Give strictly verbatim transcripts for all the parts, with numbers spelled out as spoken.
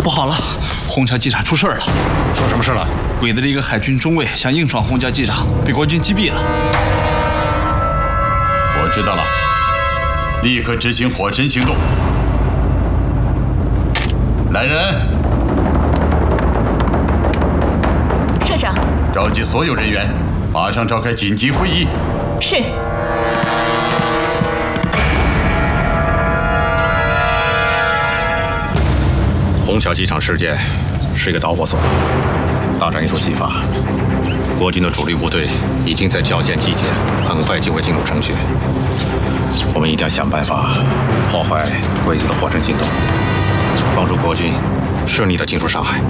不好了，虹桥机场出事了！ 出什么事了？ 鬼子的一个海军中尉想硬闯虹桥机场，被国军击毙了。 我知道了，立刻执行火神行动。来人！ 社长， 召集所有人员，马上召开紧急会议。 是。 虹桥机场事件是一个导火索，大战一触即发。国军的主力部队已经在交线集结，很快就会进入城区。我们一定要想办法破坏鬼子的火神行动，帮助国军顺利地进入上海。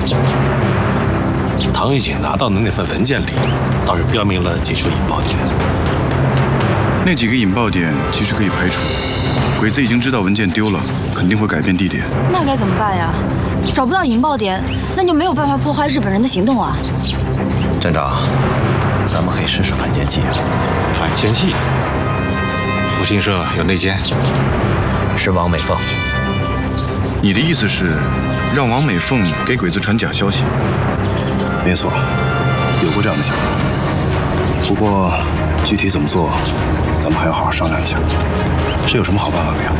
唐玉锦拿到的那份文件里，倒是标明了几处引爆点。 那几个引爆点其实可以排除，鬼子已经知道文件丢了，肯定会改变地点。 那该怎么办呀？找不到引爆点，那就没有办法破坏日本人的行动啊。 站长，咱们可以试试反间计啊。 反间计？复兴社有内奸？ 是王美凤。 你的意思是，让王美凤给鬼子传假消息？ 没错，有过这样的想法。不过具体怎么做，咱们还要好好商量一下。是有什么好办法没有？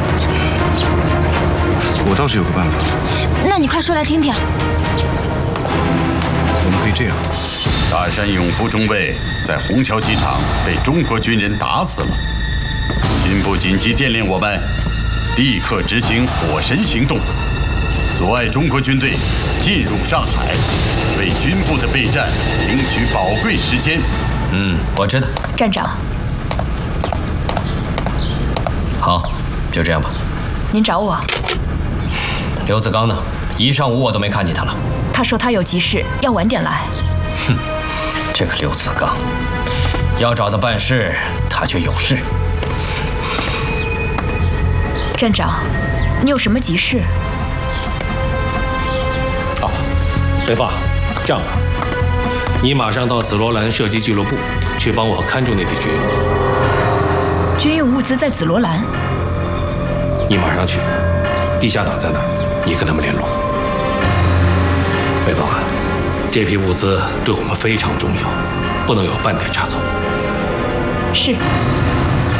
我倒是有个办法。 那你快说来听听。 我们可以这样： 大山永福中尉在虹桥机场被中国军人打死了，军部紧急电令我们立刻执行火神行动，阻碍中国军队进入上海，为军部的备战赢取宝贵时间。 嗯，我知道。 站长。 好，就这样吧。 您找我？ 刘子刚呢？一上午我都没看见他了。 他说他有急事，要晚点来。 哼，这个刘子刚，要找他办事，他却有事。 站长，你有什么急事？ 好，北放，这样吧，你马上到紫罗兰射击俱乐部去帮我看住那批军用物资。 军用物资在紫罗兰？ 你马上去，地下党在那儿，你跟他们联络。北放啊，这批物资对我们非常重要，不能有半点差错。 是。